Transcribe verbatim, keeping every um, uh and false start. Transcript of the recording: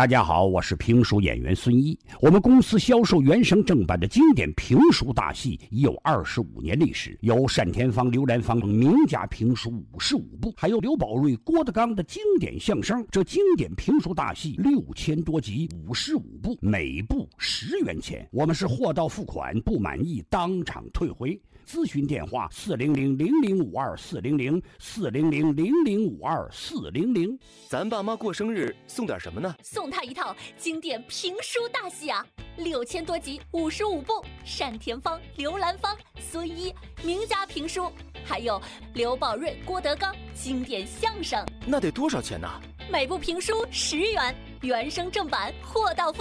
大家好，我是评书演员孙一。我们公司销售原声正版的经典评书大戏已有二十五年历史，有单田芳、刘兰芳等名家评书五十五部，还有刘宝瑞、郭德纲的经典相声。这经典评书大戏六千多集，五十五部，每部十元钱。我们是货到付款，不满意当场退回。咨询电话：四零零零零五二四零零四零零零零五二四零零。 咱爸妈过生日送点什么呢？ 送他一套经典评书大戏啊，六千多集，五十五部，单田芳、刘兰芳、孙一名家评书，还有刘宝瑞、郭德纲经典相声。 那得多少钱呢？ 每部评书十元，原声正版，货到付